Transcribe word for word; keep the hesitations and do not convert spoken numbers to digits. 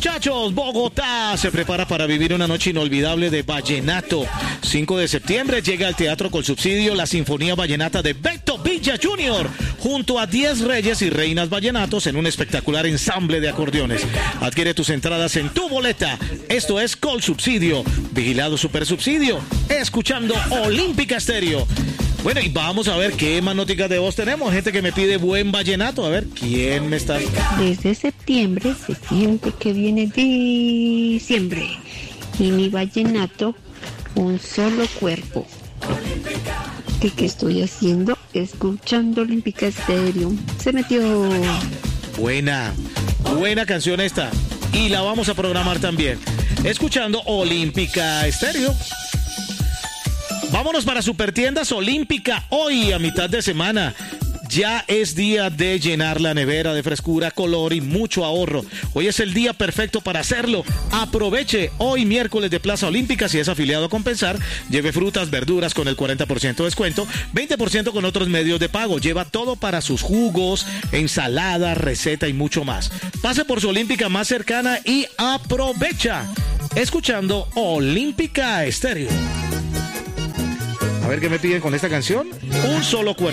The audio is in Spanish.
Muchachos, Bogotá se prepara para vivir una noche inolvidable de vallenato. cinco de septiembre llega al Teatro Colsubsidio la Sinfonía Vallenata de Beto Villa junior junto a diez reyes y reinas vallenatos en un espectacular ensamble de acordeones. Adquiere tus entradas en tu boleta. Esto es Colsubsidio, vigilado Supersubsidio, escuchando Olímpica Estéreo. Bueno, y vamos a ver qué más noticias de voz tenemos. Gente que me pide buen vallenato. A ver, ¿quién me está...? Desde septiembre se siente que viene diciembre. Y mi vallenato, un solo cuerpo. ¿Qué, qué estoy haciendo? Escuchando Olímpica Estéreo. Se metió. Buena, buena canción esta. Y la vamos a programar también. Escuchando Olímpica Estéreo. Vámonos para Supertiendas Olímpica hoy a mitad de semana. Ya es día de llenar la nevera de frescura, color y mucho ahorro. Hoy es el día perfecto para hacerlo. Aproveche hoy miércoles de Plaza Olímpica. Si es afiliado a Compensar, lleve frutas, verduras con el cuarenta por ciento de descuento, veinte por ciento con otros medios de pago. Lleva todo para sus jugos, ensalada, receta y mucho más. Pase por su Olímpica más cercana y aprovecha. Escuchando Olímpica Estéreo. A ver qué me piden con esta canción. Un solo cuerpo.